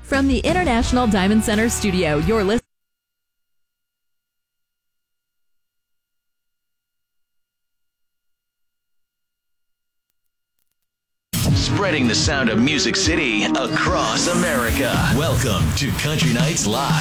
From the International Diamond Center studio, you're listening. Spreading the sound of Music City across America. Welcome to Country Nights Live.